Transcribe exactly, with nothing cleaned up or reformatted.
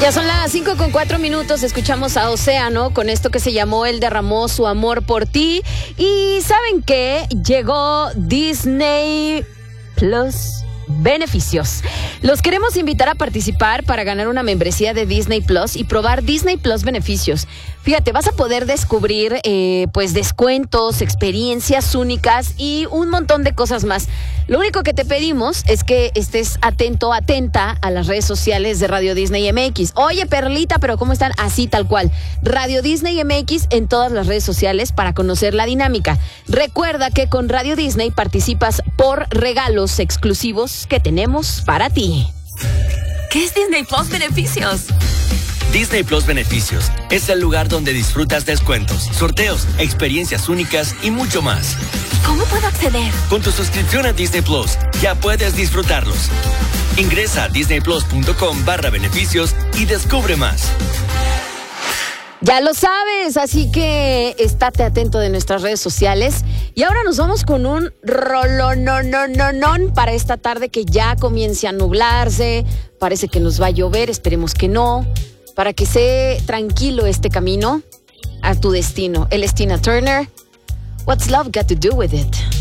Ya son las cinco con cuatro minutos, escuchamos a Océano con esto que se llamó Él derramó su amor por ti. Y ¿saben qué? Llegó Disney Plus Beneficios. Los queremos invitar a participar para ganar una membresía de Disney Plus y probar Disney Plus Beneficios. Fíjate, vas a poder descubrir eh, pues descuentos, experiencias únicas y un montón de cosas más. Lo único que te pedimos es que estés atento, atenta a las redes sociales de Radio Disney M X. Oye, Perlita, pero ¿cómo están? Así, tal cual. Radio Disney M X en todas las redes sociales para conocer la dinámica. Recuerda que con Radio Disney participas por regalos exclusivos que tenemos para ti. ¿Qué es Disney Plus Beneficios? Disney Plus Beneficios es el lugar donde disfrutas descuentos, sorteos, experiencias únicas y mucho más. ¿Cómo puedo acceder? Con tu suscripción a Disney Plus ya puedes disfrutarlos. Ingresa a disneyplus.com barra beneficios y descubre más. Ya lo sabes, así que estate atento de nuestras redes sociales. Y ahora nos vamos con un rolononononón para esta tarde que ya comience a nublarse. Parece que nos va a llover, esperemos que no. Para que sea tranquilo este camino a tu destino. Él es Tina Turner. What's love got to do with it?